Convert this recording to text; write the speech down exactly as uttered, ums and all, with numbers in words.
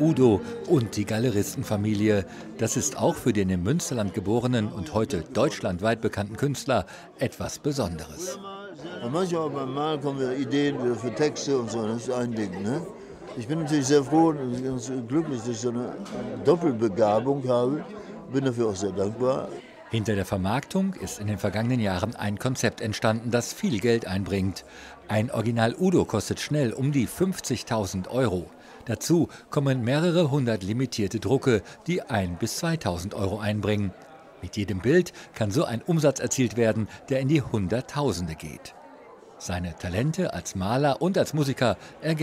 Udo und die Galeristenfamilie. Das ist auch für den im Münsterland geborenen und heute deutschlandweit bekannten Künstler etwas Besonderes. Und manchmal beim Malen kommen wir Ideen für Texte und so, das ist ein Ding. Ne? Ich bin natürlich sehr froh und ganz glücklich, dass ich so eine Doppelbegabung habe. Bin dafür auch sehr dankbar. Hinter der Vermarktung ist in den vergangenen Jahren ein Konzept entstanden, das viel Geld einbringt. Ein Original Udo kostet schnell um die fünfzigtausend Euro. Dazu kommen mehrere hundert limitierte Drucke, die ein bis zweitausend Euro einbringen. Mit jedem Bild kann so ein Umsatz erzielt werden, der in die Hunderttausende geht. Seine Talente als Maler und als Musiker ergänzen